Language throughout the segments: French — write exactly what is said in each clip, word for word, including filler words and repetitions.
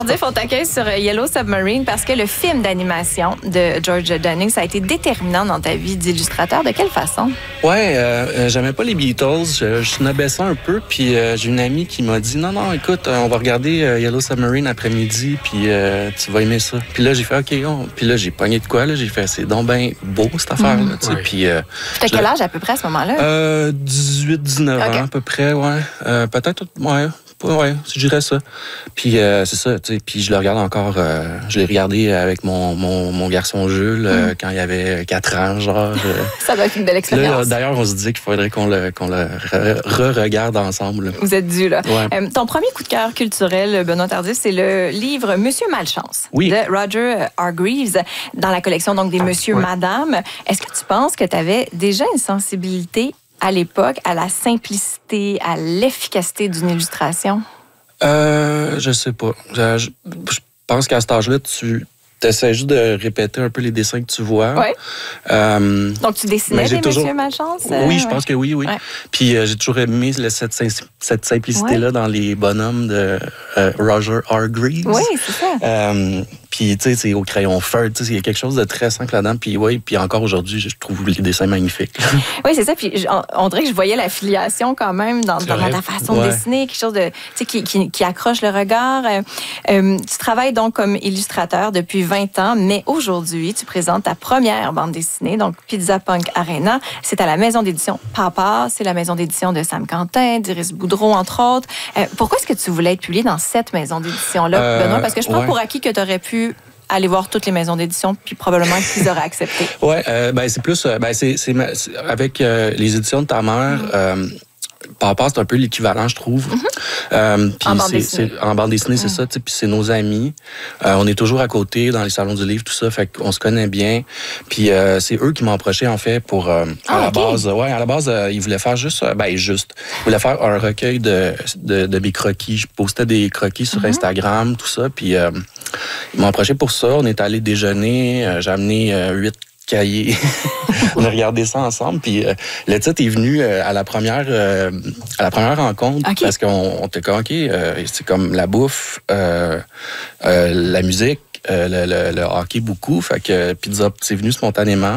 On t'accueille sur Yellow Submarine parce que le film d'animation de George Dunning, ça a été déterminant dans ta vie d'illustrateur. De quelle façon? Ouais, euh, j'aimais pas les Beatles. Je, je snobais ça un peu. Puis euh, j'ai une amie qui m'a dit non, non, écoute, on va regarder euh, Yellow Submarine après-midi, puis euh, tu vas aimer ça. Puis là, j'ai fait OK. On... Puis là, j'ai pogné de quoi, là? J'ai fait c'est donc ben beau, cette affaire-là. Mmh. Ouais. Puis. Euh, T'as quel âge à peu près à ce moment-là? Euh, dix-huit dix-neuf okay. ans, à peu près, ouais. Euh, peut-être, ouais. Ouais, je dirais ça. Puis euh, c'est ça, tu sais. Puis je le regarde encore. Euh, je l'ai regardé avec mon, mon, mon garçon Jules euh, mm. quand il avait quatre ans, genre. Euh, ça doit être une belle expérience. Là, d'ailleurs, on se dit qu'il faudrait qu'on le, qu'on le re-regarde ensemble. Là. Vous êtes dû, là. Ouais. Euh, ton premier coup de cœur culturel, Benoît Tardif, c'est le livre Monsieur Malchance oui. de Roger Hargreaves, dans la collection donc des Monsieur ouais. Madame. Est-ce que tu penses que tu avais déjà une sensibilité à l'époque, à la simplicité, à l'efficacité d'une illustration? Euh, je sais pas. Je, je, je pense qu'à cet âge-là, tu essaies juste de répéter un peu les dessins que tu vois. Oui. Euh, Donc, tu dessinais des toujours... Monsieur Malchance? Oui, euh, je pense ouais. que oui, oui. Ouais. Puis euh, j'ai toujours aimé cette, cette simplicité-là ouais. dans les bonhommes de euh, Roger Hargreaves. Oui, c'est ça. Euh, Puis, tu sais, c'est au crayon feutre, tu sais, il y a quelque chose de très simple là-dedans. Puis, oui, puis encore aujourd'hui, je trouve les dessins magnifiques. Oui, c'est ça. Puis, on, on dirait que je voyais la filiation quand même dans, dans ta façon ouais. de dessiner, quelque chose de, tu sais, qui, qui, qui accroche le regard. Euh, euh, tu travailles donc comme illustrateur depuis vingt ans, mais aujourd'hui, tu présentes ta première bande dessinée, donc Pizza Punk Arena. C'est à la maison d'édition Papa. C'est la maison d'édition de Sam Quentin, d'Iris Boudreau, entre autres. Euh, pourquoi est-ce que tu voulais être publié dans cette maison d'édition-là, euh, Benoît? Parce que je prends ouais. pour acquis que tu aurais pu aller voir toutes les maisons d'édition, puis probablement qu'ils auraient accepté. Oui, euh, ben c'est plus... Ben c'est, c'est, c'est avec euh, les éditions de ta mère... Mm-hmm. Euh, Papa, c'est un peu l'équivalent, je trouve. Mm-hmm. Euh, en, bande c'est, c'est, en bande dessinée, c'est mm. ça. Puis c'est nos amis. Euh, on est toujours à côté dans les salons du livre, tout ça. Fait qu'on se connaît bien. Puis euh, c'est eux qui m'ont approché, en fait, pour... Euh, ah, à la okay. base, ouais, à la base, euh, ils voulaient faire juste... Euh, ben, juste. Ils voulaient faire un recueil de, de, de mes croquis. Je postais des croquis sur mm-hmm. Instagram, tout ça. Puis euh, ils m'ont approché pour ça. On est allé déjeuner. Euh, j'ai amené euh, huit cahiers. On a regardé ça ensemble. Puis euh, le titre est venu euh, à la première euh, à la première rencontre okay. parce qu'on on était comme OK, euh, c'est comme la bouffe, euh, euh, la musique, euh, le, le, le hockey beaucoup. Fait que Pizza, c'est venu spontanément.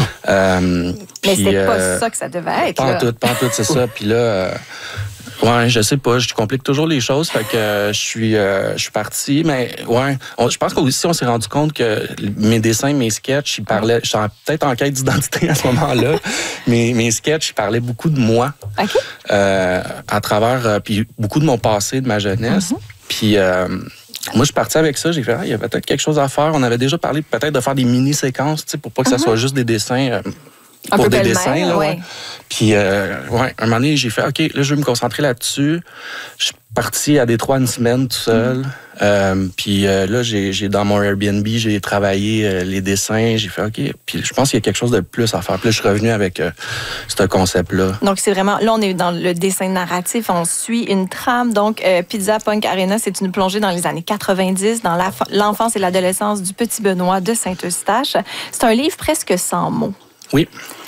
euh, Mais c'était euh, pas ça que ça devait être. Pas en tout, pas en tout, c'est ça. Puis là. Euh, Ouais, je sais pas, je complique toujours les choses, fait que euh, je suis euh, je suis parti, mais ouais, on, je pense qu'aussi on s'est rendu compte que mes dessins, mes sketchs, ils parlaient, je suis peut-être en quête d'identité à ce moment-là, mais mes sketchs, ils parlaient beaucoup de moi, okay. euh, à travers euh, puis beaucoup de mon passé, de ma jeunesse, mm-hmm. puis euh, moi, je suis parti avec ça. J'ai fait, ah, il y a peut-être quelque chose à faire. On avait déjà parlé peut-être de faire des mini-séquences, tu sais, pour pas que mm-hmm. ça soit juste des dessins. Euh, Un pour peu des belle-mère, dessins, là, ouais. ouais. Puis, euh, ouais, un moment donné, j'ai fait, OK, là, je vais me concentrer là-dessus. Je suis parti à Détroit une semaine tout seul. Mm. Euh, puis euh, là, j'ai, j'ai dans mon Airbnb, j'ai travaillé euh, les dessins. J'ai fait, OK. Puis je pense qu'il y a quelque chose de plus à faire. Puis là, je suis revenu avec euh, ce concept-là. Donc, c'est vraiment... Là, on est dans le dessin narratif. On suit une trame. Donc, euh, Pizza Punk Arena, c'est une plongée dans les années quatre-vingt-dix, dans la, l'enfance et l'adolescence du petit Benoît de Saint-Eustache. C'est un livre presque sans mots. Oui.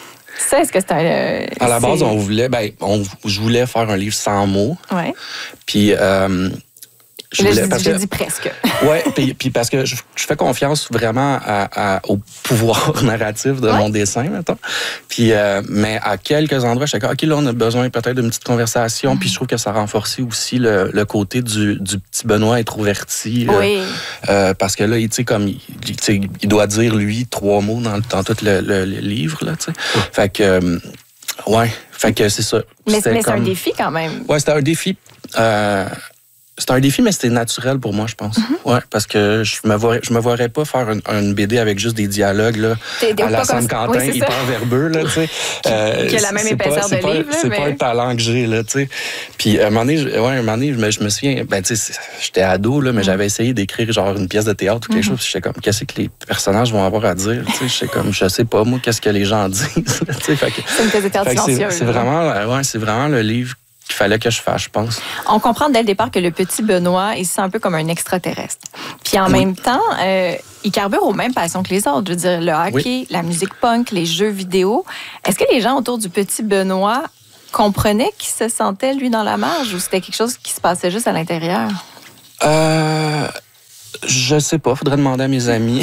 Ça, est-ce que c'est un... Euh, à la c'est... base, on voulait... Ben, on, je voulais faire un livre sans mots. Oui. Puis... Euh, Je, Là, voulais, je, parce je que, dis presque. Oui, puis, puis parce que je, je fais confiance vraiment à, à, au pouvoir narratif de ouais. mon dessin, mettons. Puis, euh, mais à quelques endroits, je suis comme, OK, là, on a besoin peut-être d'une petite conversation. Mm-hmm. Puis je trouve que ça renforçait aussi le, le côté du, du petit Benoît introverti. Oui. Euh, euh, parce que là, tu sais, comme, il, il doit dire, lui, trois mots dans, dans tout le, le, le livre, là, tu sais. Mm. Fait que, euh, ouais, fait que c'est ça. Mais, mais c'est comme... un défi quand même. Ouais, c'était un défi. Euh, C'était un défi, mais c'était naturel pour moi, je pense. Mm-hmm. Ouais, parce que je me vois, je me verrais pas faire une, une B D avec juste des dialogues là, à la Sam Quentin, oui, hyper ça. verbeux là, tu sais. Euh, qui a la même épaisseur de pas, livre. C'est mais... pas un talent que j'ai là, tu sais. Puis à un moment donné, ouais, un moment donné, je me, je me souviens, ben tu sais, j'étais ado là, mais mm-hmm. j'avais essayé d'écrire genre une pièce de théâtre ou quelque mm-hmm. chose. J'étais comme, qu'est-ce que les personnages vont avoir à dire, tu sais. J'étais comme, je sais pas moi, qu'est-ce que les gens disent. Tu sais, fait que, c'est une pièce de théâtre silencieuse. C'est, c'est vraiment, ouais, c'est vraiment le livre qu'il fallait que je fasse, je pense. On comprend dès le départ que le petit Benoît, il se sent un peu comme un extraterrestre. Puis en oui. même temps, euh, il carbure aux mêmes passions que les autres. Je veux dire, le hockey, oui. la musique punk, les jeux vidéo. Est-ce que les gens autour du petit Benoît comprenaient qu'il se sentait, lui, dans la marge, ou c'était quelque chose qui se passait juste à l'intérieur? Euh... Je sais pas, faudrait demander à mes amis.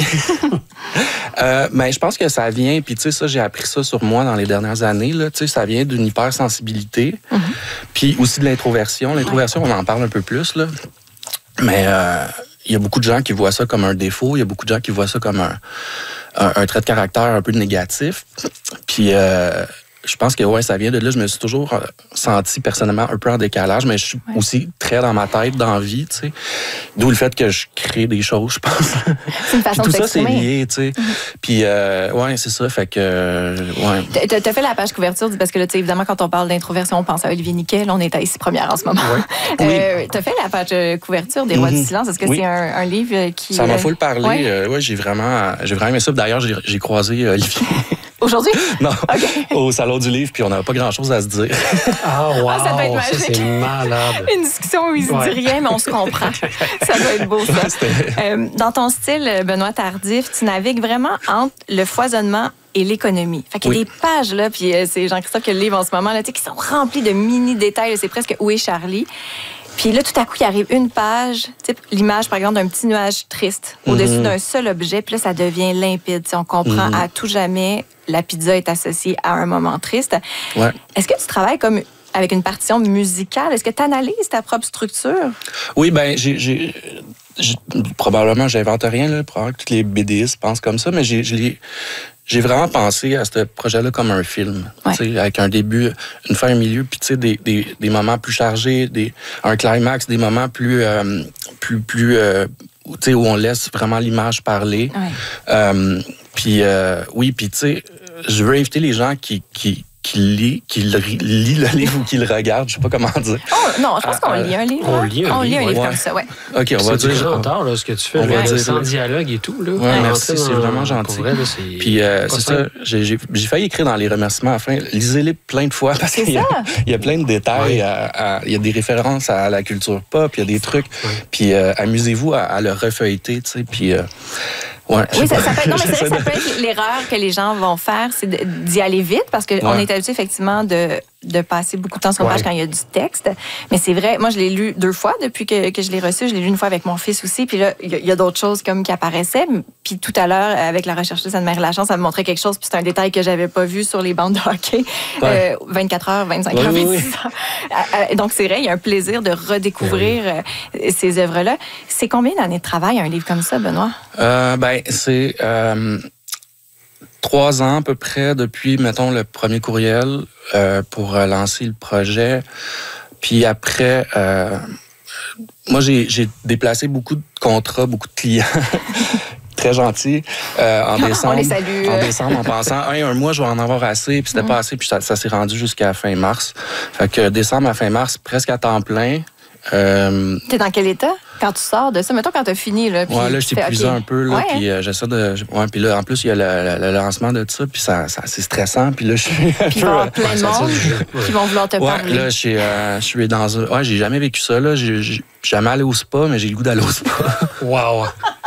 euh, mais je pense que ça vient, puis tu sais, ça, j'ai appris ça sur moi dans les dernières années, là, tu sais, ça vient d'une hypersensibilité, mm-hmm. puis aussi de l'introversion. L'introversion, ouais. on en parle un peu plus, là. Mais euh, il y a beaucoup de gens qui voient ça comme un défaut, il y a beaucoup de gens qui voient ça comme un, un, un trait de caractère un peu négatif. Puis... Euh, je pense que ouais, ça vient de là. Je me suis toujours senti personnellement un peu en décalage, mais je suis ouais. aussi très dans ma tête, dans la vie, tu sais. D'où le fait que je crée des choses, je pense. C'est une façon tout de ça, c'est s'exprimer. lié, tu sais. Mm-hmm. Puis, euh, ouais, c'est ça. Fait que, ouais. T'as, t'as fait la page couverture, parce que là, tu sais, évidemment, quand on parle d'introversion, on pense à Olivier Niquet. Là, on est à Ici Première en ce moment. Ouais. Oui. Euh, t'as fait la page couverture des Rois mm-hmm. du silence. Est-ce que oui. c'est un, un livre qui... Ça m'a euh... full parlé. Ouais. Euh, ouais, j'ai vraiment, j'ai vraiment aimé ça. D'ailleurs, j'ai, j'ai croisé euh, Olivier. Aujourd'hui? Non, okay. Au Salon du Livre, puis on n'avait pas grand-chose à se dire. Ah, wow! Ah, ça doit être magique. Ça, c'est malade. Une discussion où il se ouais. dit rien, mais on se comprend. Ça doit être beau, ça. Euh, dans ton style, Benoît Tardif, tu navigues vraiment entre le foisonnement et l'économie. Fait qu'il y a oui. des pages, là, puis euh, c'est Jean-Christophe qui le livre en ce moment, là, qui sont remplies de mini-détails. C'est presque « Où est Charlie ?» Puis là, tout à coup, il arrive une page, type l'image, par exemple, d'un petit nuage triste au-dessus mm-hmm. d'un seul objet. Puis là, ça devient limpide. T'sais, on comprend mm-hmm. à tout jamais la pizza est associée à un moment triste. Ouais. Est-ce que tu travailles comme avec une partition musicale? Est-ce que tu analyses ta propre structure? Oui, bien, j'ai, j'ai, j'ai, probablement, j'invente rien, là. Probablement que tous les BDistes pensent comme ça, mais j'ai, j'ai, j'ai vraiment pensé à ce projet-là comme un film, ouais. avec un début, une fin, un milieu, puis des, des, des moments plus chargés, des, un climax, des moments plus, euh, plus, plus euh, où on laisse vraiment l'image parler. Ouais. Euh, puis euh, oui, puis tu sais, je veux inviter les gens qui... qui qui lit, qui lit le livre ou qui le regarde, je sais pas comment dire. Oh, non, je pense qu'on euh, lit un livre. On lit un on livre, lit un livre ouais. comme ça, ouais. OK, on va c'est dire. C'est gentil, là, ce que tu fais. On va dire sans dialogue et tout, là. Oui, ouais, merci, c'est vraiment gentil. Vrai, là, c'est Puis euh, c'est ça, j'ai, j'ai, j'ai failli écrire dans les remerciements à la fin. Lisez-les plein de fois parce qu'il y a, il y a plein de détails. Ouais. À, à, il y a des références à la culture pop, il y a des trucs. Ouais. Puis euh, amusez-vous à, à le refeuilleter, tu sais. Puis... Euh, Ouais, oui, ça, ça peut être, non, mais c'est vrai que ça peut être l'erreur que les gens vont faire, c'est de, d'y aller vite, parce qu'on ouais. est habitué effectivement de, de passer beaucoup de temps sur une page ouais. quand il y a du texte. Mais c'est vrai, moi, je l'ai lu deux fois depuis que, que je l'ai reçu. Je l'ai lu une fois avec mon fils aussi. Puis là, il y, y a d'autres choses comme qui apparaissaient. Puis tout à l'heure, avec la rechercheuse Anne-Marie Lachance, ça me montrait quelque chose. Puis c'est un détail que j'avais pas vu sur les bandes de hockey. Ouais. Euh, vingt-quatre heures, vingt-cinq heures, oui, vingt-six heures. Oui. Donc c'est vrai, il y a un plaisir de redécouvrir oui. ces œuvres-là. C'est combien d'années de travail, un livre comme ça, Benoît? Euh, ben, c'est... Euh... Trois ans à peu près depuis, mettons, le premier courriel euh, pour euh, lancer le projet. Puis après, euh, moi, j'ai, j'ai déplacé beaucoup de contrats, beaucoup de clients. Très gentils. Euh, en décembre, on les salue. En décembre, en pensant, hey, un mois, je vais en avoir assez. Puis c'était mmh. pas assez. Puis ça, ça s'est rendu jusqu'à fin mars. Fait que décembre à fin mars, presque à temps plein. Euh... T'es dans quel état quand tu sors de ça? Mettons quand t'as fini. Là, puis ouais, là, je t'ai épuisé okay. un peu. Là, ouais, puis euh, j'essaie de... Ouais, puis là, en plus, il y a le, le, le lancement de tout ça, puis ça, ça, c'est stressant. Puis là, je suis... Puis il va y avoir plein de monde qui vont vouloir te ouais, parler. Là, je suis, euh, je suis dans un... Ouais, j'ai jamais vécu ça, là. J'ai, j'ai jamais allé au spa, mais j'ai le goût d'aller au spa. Wow!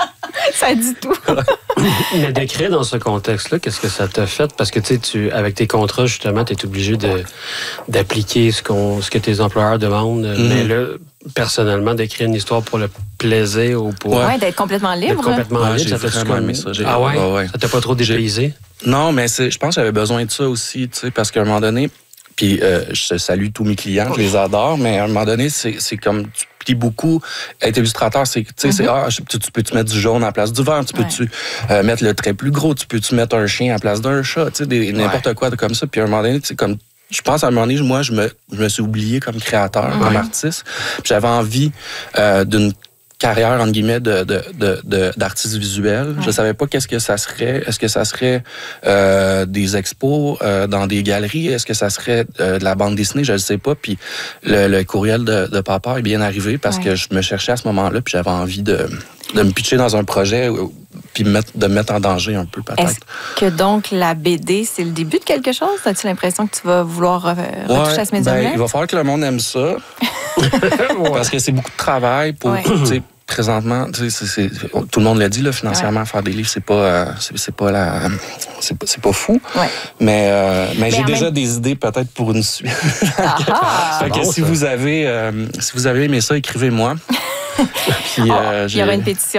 Ça dit tout. Mais d'écrire dans ce contexte-là, qu'est-ce que ça t'a fait? Parce que tu sais, tu, avec tes contrats, justement, tu es obligé de, d'appliquer ce, qu'on, ce que tes employeurs demandent. Mm-hmm. Mais là, personnellement, d'écrire une histoire pour le plaisir ou pour... Ouais, ouais d'être complètement libre. D'être complètement ouais, libre, ça t'a vraiment aimé ça. J'ai... Ah ouais? ouais, ouais. Ça t'a pas trop dépaysé? Non, mais c'est, je pense que j'avais besoin de ça aussi, tu sais, parce qu'à un moment donné, puis euh, je salue tous mes clients, je les adore, mais à un moment donné, c'est, c'est comme... Tu plies beaucoup. Être illustrateur, c'est, tu sais, mm-hmm. c'est, ah, tu, tu peux-tu mettre du jaune en place du vert, tu peux-tu ouais. euh, mettre le trait plus gros, tu peux-tu mettre un chien en place d'un chat, tu sais, des, n'importe ouais. quoi de comme ça. Puis à un moment donné, tu sais, comme... Je pense à un moment donné, moi, je me, je me suis oublié comme créateur, ouais. comme artiste. Puis j'avais envie euh, d'une carrière, entre guillemets, de, de, de, de, d'artiste visuel. Ouais. Je savais pas qu'est-ce que ça serait. Est-ce que ça serait euh, des expos euh, dans des galeries? Est-ce que ça serait euh, de la bande dessinée? Je ne sais pas. Puis le, le courriel de, de papa est bien arrivé parce ouais. que je me cherchais à ce moment-là puis j'avais envie de, de me pitcher dans un projet puis mettre, de me mettre en danger un peu, peut-être. Est-ce que donc la B D, c'est le début de quelque chose? As-tu l'impression que tu vas vouloir euh, ouais, retoucher à ce médium-là? Ben, il va falloir que le monde aime ça. Parce que c'est beaucoup de travail pour... Ouais. Présentement, c'est, c'est, tout le monde l'a dit, là, financièrement, ouais. faire des livres, c'est pas, euh, c'est, c'est pas la, c'est pas, c'est pas fou. Ouais. Mais, euh, mais, mais j'ai déjà même... des idées peut-être pour une suite. Ah, fait que bon, si ça. vous avez, euh, si vous avez aimé ça, écrivez-moi. Puis, oh, euh, il y aura une pétition.